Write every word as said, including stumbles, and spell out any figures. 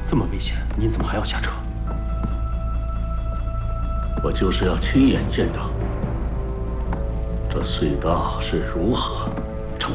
这么危险，您怎么还要下车？ 我就是要亲眼见到这隧道是如何